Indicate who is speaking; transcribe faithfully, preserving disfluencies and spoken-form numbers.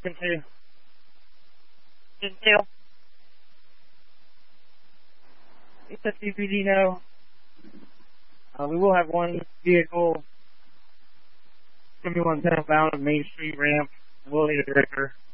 Speaker 1: looking to detail. It's a C P D now. Uh, we will have one vehicle, seventy-one ten bound on Main Street ramp. We'll need a director.